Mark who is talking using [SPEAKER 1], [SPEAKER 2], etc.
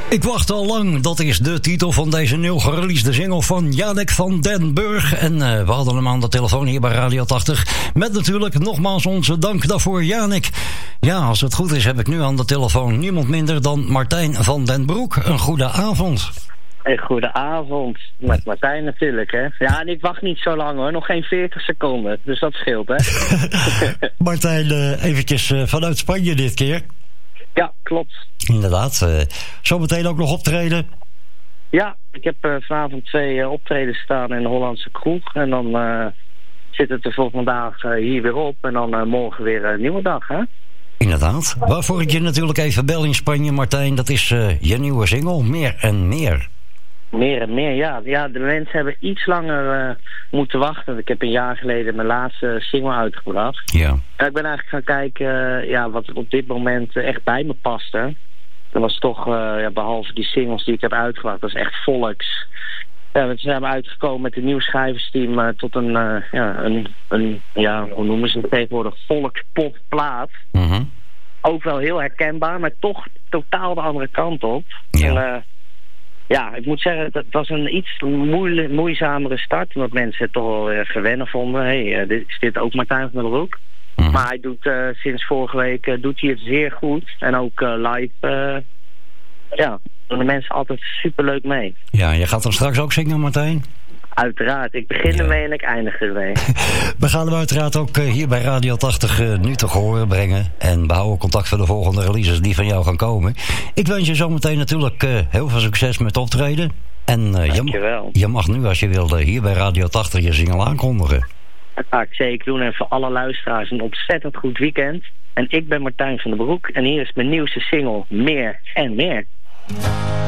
[SPEAKER 1] Ik wacht al lang, dat is de titel van deze nieuw gereleasede single van Janek van den Burg. En we hadden hem aan de telefoon hier bij Radio 80. Met natuurlijk nogmaals onze dank daarvoor, Janek. Ja, als het goed is heb ik nu aan de telefoon niemand minder dan Martijn van den Broek. Een goede avond.
[SPEAKER 2] Een goede avond. Met Martijn natuurlijk, hè. Ja, en ik wacht niet zo lang hoor. Nog geen 40 seconden. Dus dat scheelt, hè.
[SPEAKER 1] Martijn, eventjes vanuit Spanje dit keer.
[SPEAKER 2] Ja, klopt.
[SPEAKER 1] Inderdaad. Zometeen ook nog optreden?
[SPEAKER 2] Ja, ik heb vanavond 2 optredens staan in de Hollandse kroeg. En dan zit het er voor vandaag hier weer op. En dan morgen weer een nieuwe dag, hè?
[SPEAKER 1] Inderdaad. Waarvoor ik je natuurlijk even bel in Spanje, Martijn. Dat is je nieuwe single, Meer en Meer. Meer en Meer, ja. Ja, de mensen hebben iets langer moeten wachten. Ik heb een jaar geleden mijn laatste single uitgebracht. Ja. En ik ben eigenlijk gaan kijken wat op dit moment echt bij me paste. Dat was toch, behalve die singles die ik heb uitgebracht, dat is echt volks. Ja, we zijn uitgekomen met een nieuw schrijversteam tot hoe noemen ze het tegenwoordig, volkspopplaat. Mm-hmm. Ook wel heel herkenbaar, maar toch totaal de andere kant op. Ja. En, ik moet zeggen, het was een iets moeizamere start, omdat mensen het toch wel gewennen vonden. Is dit ook Martijn van den Broek? Mm-hmm. Maar hij doet sinds vorige week doet hij het zeer goed. En ook live, doen de mensen altijd superleuk mee. Ja, je gaat hem straks ook zingen, Martijn? Uiteraard. Ik begin ermee en ik eindig ermee. We gaan hem uiteraard ook hier bij Radio 80 nu te horen brengen. En we houden contact voor de volgende releases die van jou gaan komen. Ik wens je zometeen natuurlijk heel veel succes met optreden. En je mag nu, als je wil, hier bij Radio 80 je single aankondigen. Dat ga ik zeker doen. En voor alle luisteraars een ontzettend goed weekend. En ik ben Martijn van den Broek. En hier is mijn nieuwste single, Meer en Meer.